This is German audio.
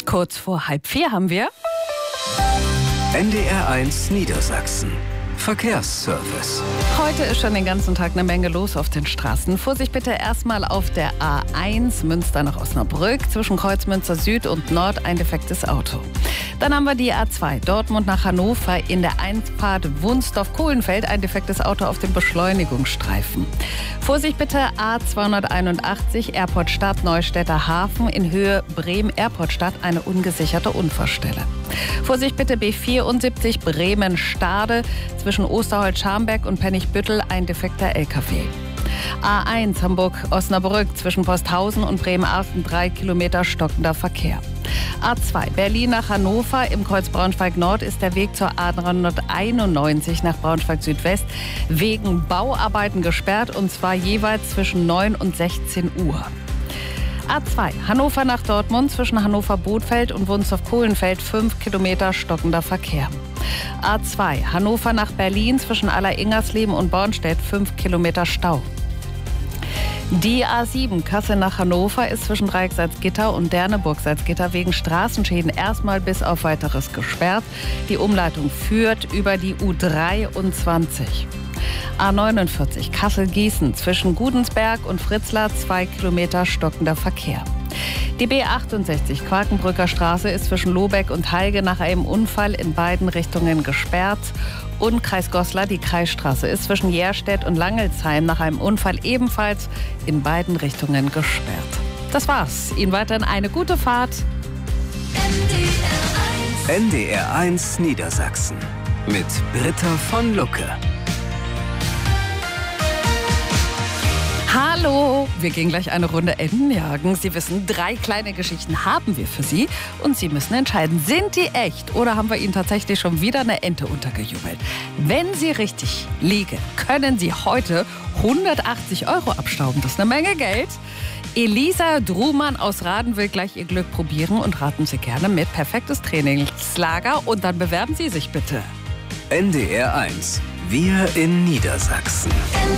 Kurz vor 3:30 haben wir NDR1 Niedersachsen. Verkehrsservice. Heute ist schon den ganzen Tag eine Menge los auf den Straßen. Vorsicht bitte erstmal auf der A1 Münster nach Osnabrück. Zwischen Kreuzmünster Süd und Nord ein defektes Auto. Dann haben wir die A2 Dortmund nach Hannover in der Einfahrt Wunsdorf-Kohlenfeld ein defektes Auto auf dem Beschleunigungsstreifen. Vorsicht bitte A281 Airport Stadt Neustädter Hafen in Höhe Bremen Airport Stadt eine ungesicherte Unfallstelle. Vorsicht bitte B74 Bremen Stade zwischen Osterholz-Scharmbeck und Pennigbüttel ein defekter LKW. A1 Hamburg-Osnabrück zwischen Posthausen und Bremerhaven 3 Kilometer stockender Verkehr. A2 Berlin nach Hannover im Kreuz Braunschweig-Nord ist der Weg zur A391 nach Braunschweig-Südwest wegen Bauarbeiten gesperrt und zwar jeweils zwischen 9 und 16 Uhr. A2 Hannover nach Dortmund zwischen Hannover-Bothfeld und Wunsdorf-Kohlenfeld 5 Kilometer stockender Verkehr. A2 Hannover nach Berlin zwischen Aller-Ingersleben und Bornstedt 5 Kilometer Stau. Die A7 Kassel nach Hannover ist zwischen Dreieck-Salzgitter und Derneburg-Salzgitter wegen Straßenschäden erstmal bis auf Weiteres gesperrt. Die Umleitung führt über die U23. A49 Kassel-Gießen zwischen Gudensberg und Fritzlar 2 Kilometer stockender Verkehr. Die B68 Quakenbrücker Straße ist zwischen Lobeck und Halge nach einem Unfall in beiden Richtungen gesperrt. Und Kreis Goslar, die Kreisstraße, ist zwischen Järstedt und Langelsheim nach einem Unfall ebenfalls in beiden Richtungen gesperrt. Das war's. Ihnen weiterhin eine gute Fahrt. NDR1 Niedersachsen mit Britta von Lucke. Hallo, wir gehen gleich eine Runde Enten jagen. Sie wissen, 3 kleine Geschichten haben wir für Sie und Sie müssen entscheiden, sind die echt oder haben wir Ihnen tatsächlich schon wieder eine Ente untergejubelt. Wenn Sie richtig liegen, können Sie heute 180 € abstauben. Das ist eine Menge Geld. Elisa Drumann aus Raden will gleich ihr Glück probieren und raten Sie gerne mit. Perfektes Trainingslager und dann bewerben Sie sich bitte. NDR1, wir in Niedersachsen.